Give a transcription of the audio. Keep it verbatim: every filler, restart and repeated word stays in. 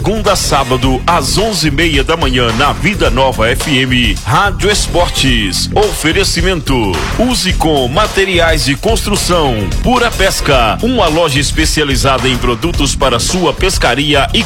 segunda a sábado, às onze e meia da manhã, na Vida Nova F M, Rádio Esportes. Oferecimento: Use com materiais de construção. Pura Pesca, uma loja especializada em produtos para sua pescaria e